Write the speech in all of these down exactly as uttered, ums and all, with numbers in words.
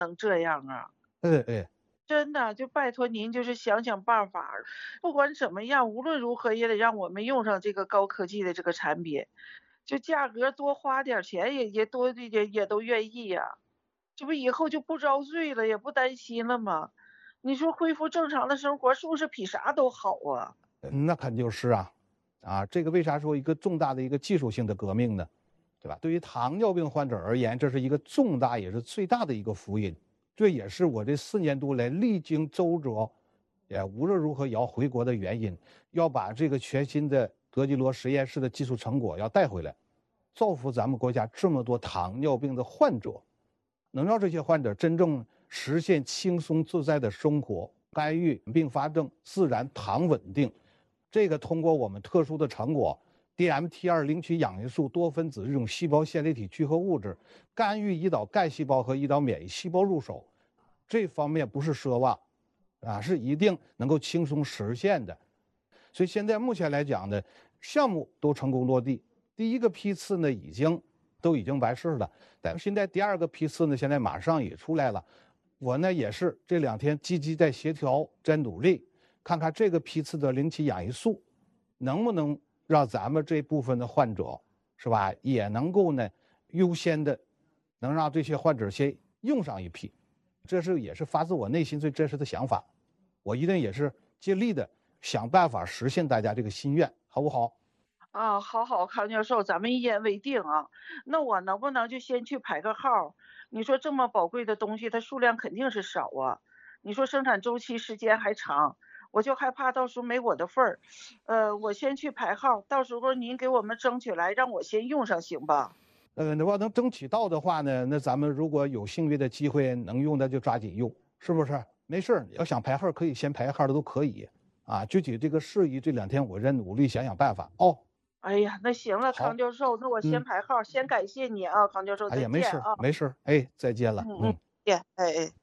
能这样啊？ 哎哎， 真的，就拜托您，就是想想办法，不管怎么样，无论如何也得让我们用上这个高科技的这个产品，就价格多花点钱也也多也也都愿意呀、这不以后就不遭罪了，也不担心了吗？你说恢复正常的生活，是不是比啥都好啊？ 那肯定是啊，啊，这个为啥说一个重大的一个技术性的革命呢？对吧？对于糖尿病患者而言，这是一个重大也是最大的一个福音。这也是我这四年多来历经周折，也无论如何也要回国的原因，要把这个全新的德基罗实验室的技术成果要带回来，造福咱们国家这么多糖尿病的患者，能让这些患者真正实现轻松自在的生活，干预并发症自然糖稳定。这个通过我们特殊的成果 D M T 二 领取氧元素多分子这种细胞线粒体聚合物质，干预胰岛干细胞和胰岛免疫细胞入手，这方面不是奢望，啊，是一定能够轻松实现的。所以现在目前来讲呢，项目都成功落地，第一个批次呢已经都已经完事了，但现在第二个批次呢现在马上也出来了。我呢也是这两天积极在协调，在努力，看看这个批次的零期氧元素能不能让咱们这部分的患者，是吧，也能够呢优先的能让这些患者先用上一批。这是也是发自我内心最真实的想法，我一定也是尽力的想办法实现大家这个心愿，好不好？ 啊，好好，康教授，咱们一言为定啊。那我能不能就先去排个号？你说这么宝贵的东西，它数量肯定是少啊。你说生产周期时间还长，我就害怕到时候没我的份儿。呃，我先去排号，到时候您给我们争取来，让我先用上，行吧？ 呃，如果能争取到的话呢，那咱们如果有幸运的机会能用的就抓紧用，是不是？没事，要想排号可以先排号的都可以啊。具体这个事宜这两天我在努力想想办法哦。 哎呀，那行了，康教授，那我先排号，嗯、先感谢你啊，康教授，再见啊。 哎呀，没事没事，哎，再见了， 嗯嗯，见，哎哎。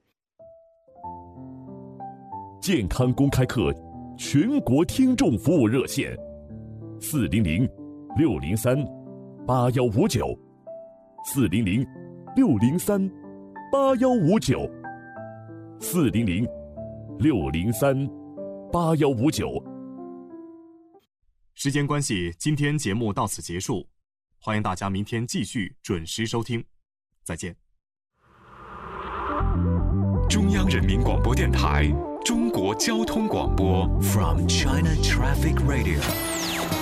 健康公开课全国听众服务热线：四零零六零三八幺五九，四零零六零三八幺五九，四零零六零三八幺五九。 时间关系，今天节目到此结束，欢迎大家明天继续准时收听，再见。 中央人民广播电台中国交通广播 From China Traffic Radio